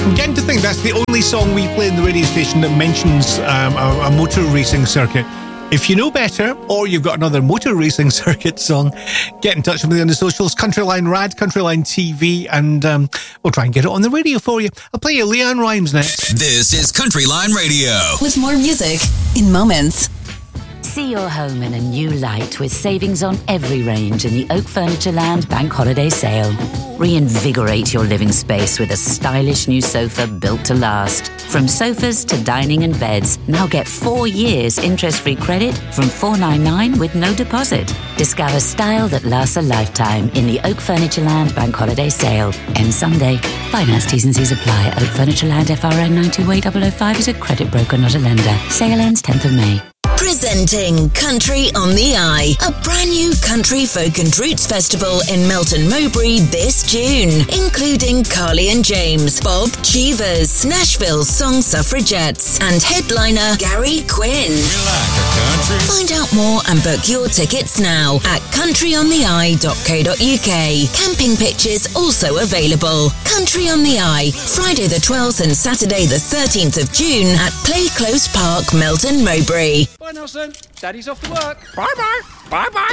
I'm getting to think that's the only song we play in the radio station that mentions a motor racing circuit. If you know better, or you've got another motor racing circuit song, get in touch with me on the socials, Countryline Rad, Countryline TV, and we'll try and get it on the radio for you. I'll play you Leanne Rimes next. This is Countryline Radio. With more music in moments. See your home in a new light with savings on every range in the Oak Furniture Land Bank Holiday Sale. Reinvigorate your living space with a stylish new sofa built to last. From sofas to dining and beds, now get 4 years interest-free credit from $499 with no deposit. Discover style that lasts a lifetime in the Oak Furniture Land Bank Holiday Sale. Ends Sunday. Finance T's and C's apply. Oak Furniture Land FRN 92805 is a credit broker, not a lender. Sale ends 10th of May. Presenting Country on the Eye, a brand new country folk and roots festival in Melton Mowbray this June, including Carly and James, Bob Cheevers, Nashville Song Suffragettes, and headliner Gary Quinn. Find out more and book your tickets now at countryontheeye.co.uk. Camping pictures also available. Country on the Eye, Friday the 12th and Saturday the 13th of June at Play Close Park, Melton Mowbray. Bye, Nelson. Daddy's off to work. Bye-bye. Bye-bye.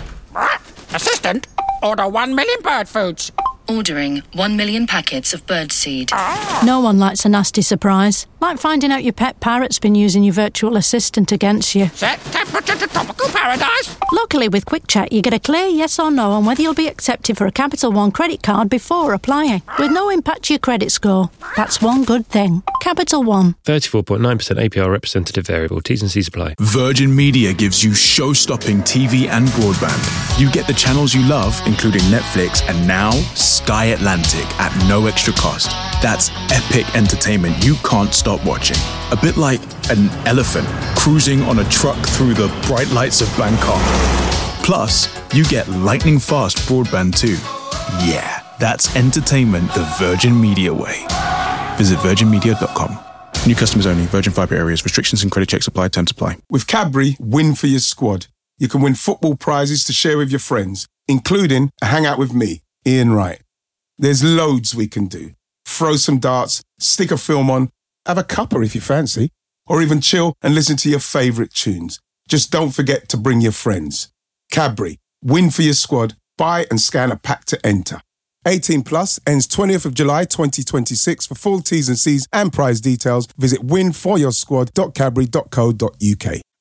Assistant, order 1 million bird foods. Ordering 1 million packets of birdseed. No one likes a nasty surprise. Like finding out your pet parrot's been using your virtual assistant against you. Set temperature to tropical paradise. Luckily, with Quick Check, you get a clear yes or no on whether you'll be accepted for a Capital One credit card before applying, with no impact to your credit score. That's one good thing. Capital One. 34.9% APR representative variable. T's and C's apply. Virgin Media gives you show-stopping TV and broadband. You get the channels you love, including Netflix, and now Sky Atlantic at no extra cost. That's epic entertainment you can't stop watching. A bit like an elephant cruising on a truck through the bright lights of Bangkok. Plus, you get lightning fast broadband too. Yeah, that's entertainment the Virgin Media way. Visit virginmedia.com. New customers only. Virgin Fibre areas. Restrictions and credit checks apply. Terms apply. With Cadbury, win for your squad. You can win football prizes to share with your friends, including a hangout with me, Ian Wright. There's loads we can do. Throw some darts, stick a film on, have a cuppa if you fancy, or even chill and listen to your favourite tunes. Just don't forget to bring your friends. Cadbury, win for your squad. Buy and scan a pack to enter. 18 plus, ends 20th of July 2026. For full T's and C's and prize details, visit winforyoursquad.cadbury.co.uk.